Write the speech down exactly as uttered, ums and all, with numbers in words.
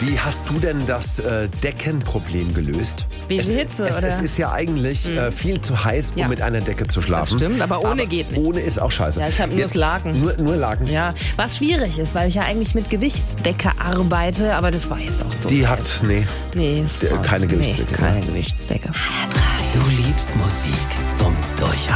Wie hast du denn das äh, Deckenproblem gelöst? Wegen Hitze, es, oder? Es ist ja eigentlich mhm. äh, viel zu heiß, um ja. mit einer Decke zu schlafen. Das stimmt, aber ohne aber geht nicht. Ohne ist auch scheiße. Ja, ich habe nur das Laken. Nur, nur Laken? Ja, was schwierig ist, weil ich ja eigentlich mit Gewichtsdecke arbeite, aber das war jetzt auch so. Die hat, nee, nee ist keine Gewichtsdecke. Nee, keine Gewichtsdecke. Du liebst Musik zum Durchhalten.